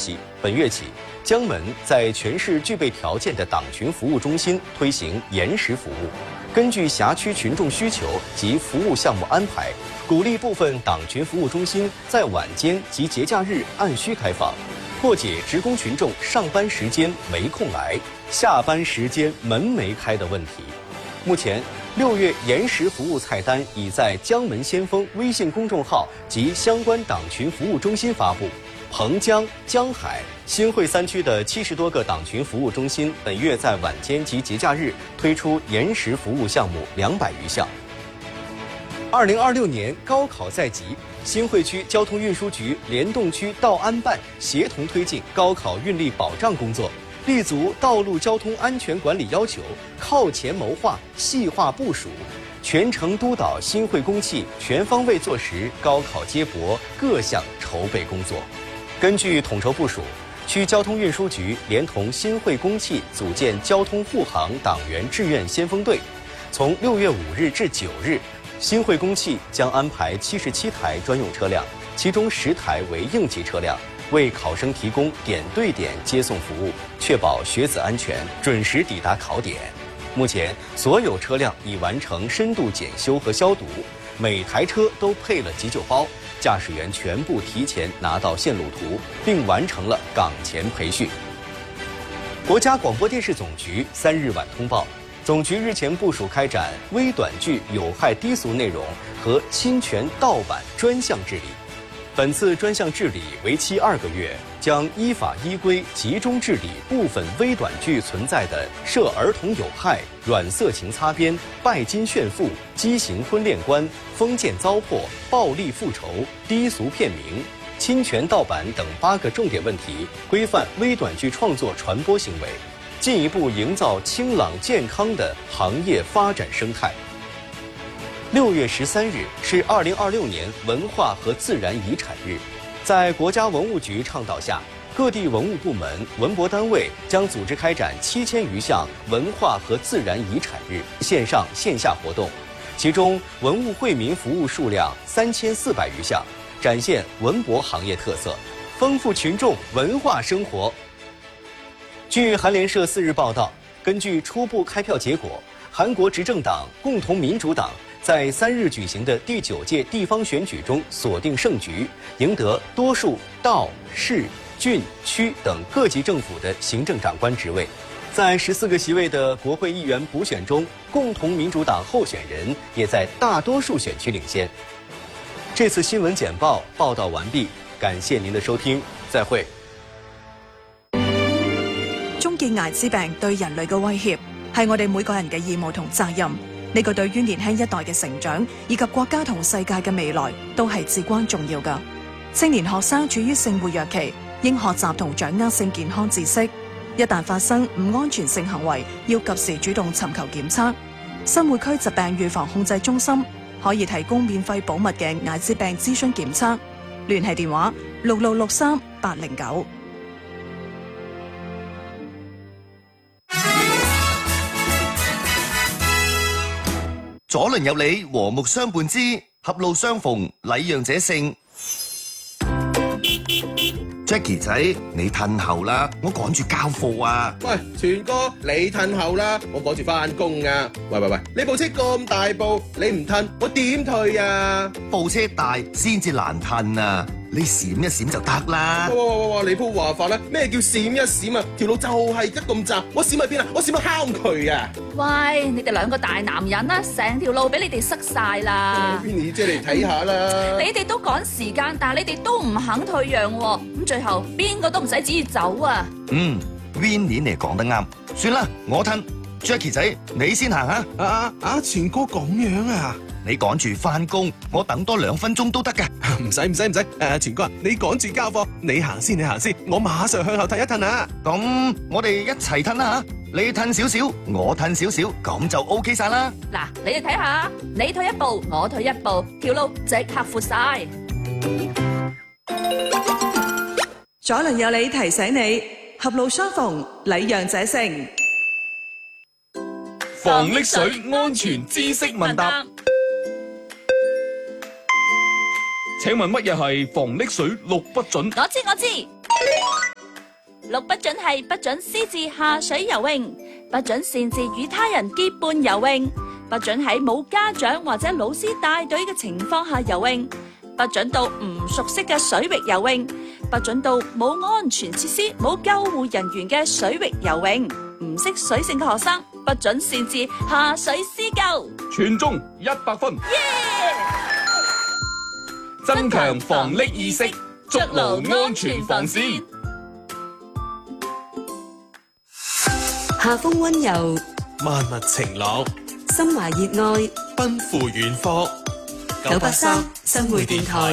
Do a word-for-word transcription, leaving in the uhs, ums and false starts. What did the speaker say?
息，本月起，江门在全市具备条件的党群服务中心推行延时服务，根据辖区群众需求及服务项目安排，鼓励部分党群服务中心在晚间及节假日按需开放，破解职工群众上班时间没空来、下班时间门没开的问题。目前，六月延时服务菜单已在江门先锋微信公众号及相关党群服务中心发布。彭江、江海、新会三区的七十多个党群服务中心，本月在晚间及节假日推出延时服务项目两百余项。二零二六年高考在即，新会区交通运输局联动区道安办协同推进高考运力保障工作，立足道路交通安全管理要求，靠前谋划、细化部署，全程督导新会公汽全方位做实高考接驳各项筹备工作。根据统筹部署，区交通运输局连同新会公汽组建交通护航党员志愿先锋队，从六月五日至九日，新会公汽将安排七十七台专用车辆，其中十台为应急车辆，为考生提供点对点接送服务，确保学子安全，准时抵达考点。目前，所有车辆已完成深度检修和消毒，每台车都配了急救包，驾驶员全部提前拿到线路图，并完成了岗前培训。国家广播电视总局三日晚通报，总局日前部署开展微短剧有害低俗内容和侵权盗版专项治理。本次专项治理为期二个月，将依法依规集中治理部分微短剧存在的涉儿童有害、软色情擦边、拜金炫富、畸形婚恋观、封建糟粕、暴力复仇、低俗片名、侵权盗版等八个重点问题，规范微短剧创作传播行为，进一步营造清朗健康的行业发展生态。六月十三日是二零二六年文化和自然遗产日，在国家文物局倡导下，各地文物部门、文博单位将组织开展七千余项文化和自然遗产日线上线下活动，其中文物惠民服务数量三千四百余项，展现文博行业特色，丰富群众文化生活。据韩联社四日报道，根据初步开票结果，韩国执政党共同民主党在三日举行的第九届地方选举中锁定胜局，赢得多数道、市、郡、区等各级政府的行政长官职位。在十四个席位的国会议员补选中，共同民主党候选人也在大多数选区领先。这次新闻简报报道完毕，感謝您的收聽，再會。 終結艾滋病對人類嘅威脅，係我哋每個人嘅義務同責任。呢個對於年輕一代嘅成長以及國家同世界嘅未來都係至關重要㗎。青年學生處於性活躍期，應學習同掌握性健康知識。一旦發生唔安全性行為，要及時主動尋求檢測。新會區疾病預防控制中心可以提供免費保密嘅艾滋病諮詢檢測，聯繫電話六六六三八零九。 左鄰右里，和睦相伴之，狹路相逢，禮讓者勝。Jackie 仔，你褪後啦，我趕住交貨啊！ 喂，全哥，你褪後啦，我趕住翻工啊！喂喂喂，你部車咁大部，你唔褪，我點退啊？ 部車大先至難褪啊！你閃一閃就得啦。 哇哇哇！你鋪話法啦，咩叫閃一閃啊？條路就係得咁窄，我閃去邊啊？我閃去敲佢啊！ 喂，你哋兩個大男人啦，成條路俾你哋塞晒啦。 Vinny 姐嚟睇下啦。 你哋都趕時間，但係你哋都唔肯退讓喎，咁最後邊個都唔使旨意走啊。 嗯 ，Vinny 你講得啱，算啦，我褪。Jackie 仔，你先行下。 啊啊啊！全哥咁樣啊？ 你趕住翻工，我等多兩分鐘都得㗎。 唔使唔使唔使，誒，全哥，你趕住交貨，你行先，你行先，我馬上向後褪一褪啊！ 咁我哋一齊褪啦嚇，你褪少少，我褪少少，咁就 OK 晒啦。 嗱，你哋睇下，你退一步，我退一步，條路即刻闊晒。 左鄰右里提醒你，狹路相逢，禮讓者勝。 防溺水安全知識問答。請問乜嘢係防溺水六不准？ 我知我知。 六不准係不准私自下水游泳，不准擅自與他人結伴游泳，不准喺冇家長或者老師帶隊嘅情況下游泳，不准到唔熟悉嘅水域游泳，不准到冇安全設施、冇救護人員嘅水域游泳。唔識水性嘅學生不准擅自下水施救。 全中一百分。 耶！ 增強防溺意識，築牢安全防線。 夏風溫柔， 萬物晴朗， 心懷熱愛， 奔赴遠方。 九八三生活電台。